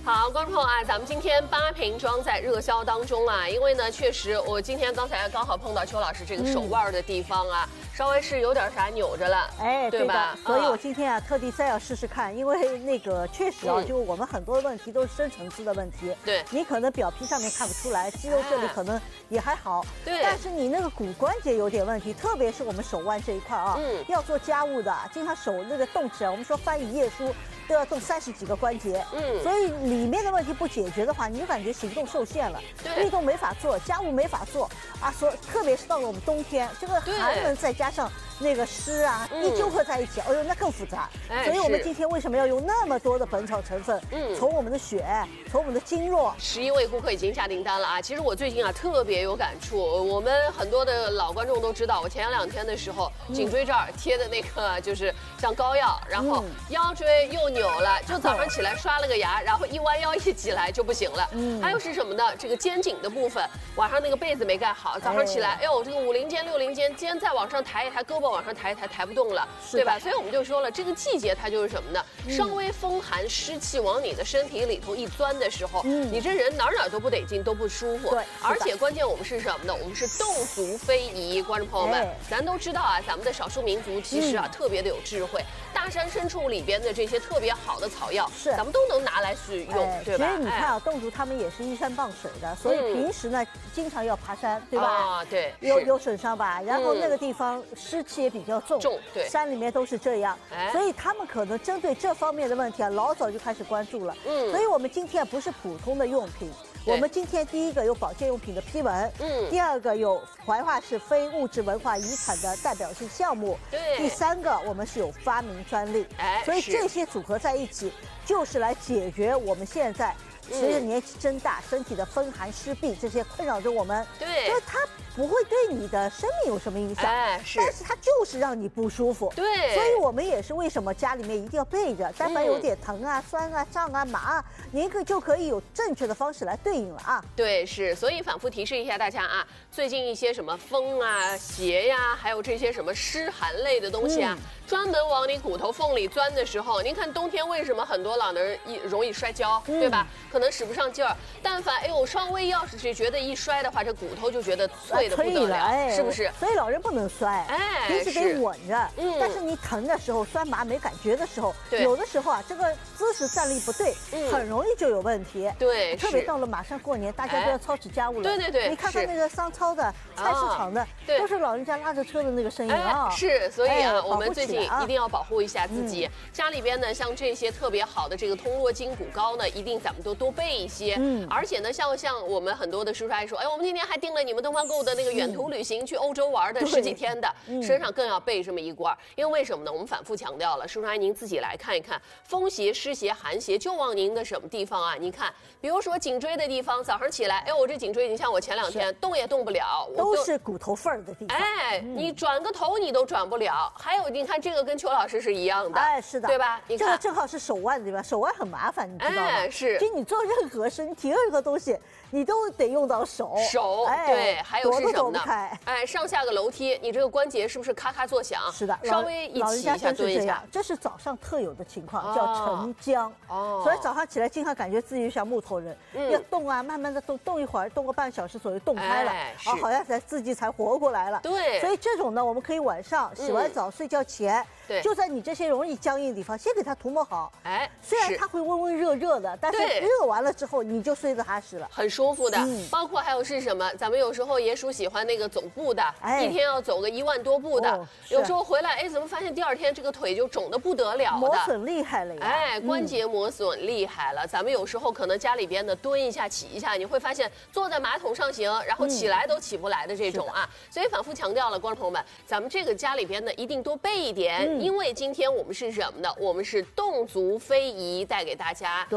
好，观众朋友啊，咱们今天8瓶装在热销当中啊，因为呢，确实我今天刚才刚好碰到邱老师这个手腕的地方啊，稍微是有点啥扭着了， 哎， 对吧？ 所以我今天啊特地再要试试看，因为那个确实啊，就我们很多问题都是深层次的问题， 对， 你可能表皮上面看不出来，肌肉这里可能也还好， 对， 但是你那个骨关节有点问题，特别是我们手腕这一块啊，要做家务的，经常手那个动起来，我们说翻一页书都要动30几个关节，所以里面的问题不解决的话，你就感觉行动受限了，运动没法做，家务没法做啊，特别是到了我们冬天，这个寒冷再加上那个湿啊，一纠合在一起，哎呦，那更复杂。所以我们今天为什么要用那么多的本草成分？从我们的血，从我们的经络。 11位顾客已经下订单了啊！其实我最近啊特别有感触，我们很多的老观众都知道，我前2天的时候颈椎这儿贴的那个就是像膏药，然后腰椎又扭了，就早上起来刷了个牙，然后一弯腰一起来就不行了。还有是什么呢？这个肩颈的部分，晚上那个被子没盖好，早上起来，哎呦，这个50肩、60肩，肩再往上抬一抬，胳膊往上抬一抬，抬不动了，对吧？所以我们就说了，这个季节它就是什么呢？稍微风寒湿气往你的身体里头一钻的时候，你这人哪都不得劲，都不舒服。对，而且关键我们是什么呢？我们是动足非遗，观众朋友们，咱都知道啊，咱们的少数民族其实啊特别的有智慧，大山深处里边的这些特别好的草药，咱们都能拿来去用，对吧？ 其实你看啊，侗族他们也是依山傍水的，所以平时呢经常要爬山，对吧？ 啊，对， 有损伤吧？然后那个地方湿气也比较重， 对， 山里面都是这样，所以他们可能针对这方面的问题啊，老早就开始关注了。所以我们今天不是普通的用品，我们今天第一个有保健用品的批文，第2个有怀化市非物质文化遗产的代表性项目，第3个我们是有发明专利，所以这些组合在一起，就是来解决我们现在随着年纪增大，身体的风寒湿痹这些困扰着我们，就是它不会对你的生命有什么影响，但是它就是让你不舒服，所以我们也是为什么家里面一定要备着，但凡有点疼啊、酸啊、胀啊、麻啊，您就可以有正确的方式来对应了啊。 对，是，所以反复提示一下大家啊，最近一些什么风啊、邪呀，还有这些什么湿寒类的东西啊，专门往你骨头缝里钻的时候，您看冬天为什么很多老人容易摔跤，对吧？可能使不上劲儿，但凡哎呦稍微要是觉得一摔的话，这骨头就觉得脆的不得了，是不是？ 所以老人不能摔，平时得稳着。但是你疼的时候、酸麻没感觉的时候，有的时候啊，这个姿势站立不对，很容易就有问题。 对， 特别到了马上过年，大家都要操持家务了。 对， 你看看那个商超的、菜市场的，都是老人家拉着车的那个身影啊。 是，所以啊，我们最近一定要保护一下自己。家里边呢，像这些特别好的这个通络筋骨膏呢，一定咱们都多备一些。而且呢，像我们很多的叔叔阿姨说，哎，我们今天还订了你们东方购的那个远途旅行去欧洲玩的10几天的，身上更要备这么一罐。因为为什么呢？我们反复强调了，叔叔阿姨您自己来看一看，风邪、湿邪、寒邪就往您的什么地方啊？你看，比如说颈椎的地方，早上起来，哎，我这颈椎，你像我前2天动也动不了， 都是骨头缝儿的地方。 哎，你转个头你都转不了。还有，你看这个跟邱老师是一样的， 哎，是的， 对吧？你看， 这个正好是手腕对吧？手腕很麻烦，你知道吗？ 是， 就你做任何事，你提任何东西，你都得用到手， 对，还有是什么呢？ 哎， 上下个楼梯，你这个关节是不是咔咔作响？ 是的， 稍微一起一下蹲一下， 这是早上特有的情况，叫晨僵。所以早上起来经常感觉自己像木头人，要动啊，慢慢的动一会儿，动个半小时左右，动开了，好像自己才活过来了。 对， 所以这种呢，我们可以晚上洗完澡睡觉前，就在你这些容易僵硬的地方，先给它涂抹好。哎，虽然它会温温热热的，但是热完了之后，你就睡得踏实了， 很舒服的。包括还有是什么？咱们有时候爷叔喜欢那个走步的，一天要走个1万多步的，有时候回来，哎，怎么发现第2天这个腿就肿得不得了的， 磨损厉害了呀！ 哎，关节磨损厉害了。咱们有时候可能家里边的蹲一下、起一下，你会发现坐在马桶上行，然后起来都起不来的这种啊。所以反复强调了，观众朋友们，咱们这个家里边呢一定多备一点，因为今天我们是什么呢？我们是动足非遗带给大家。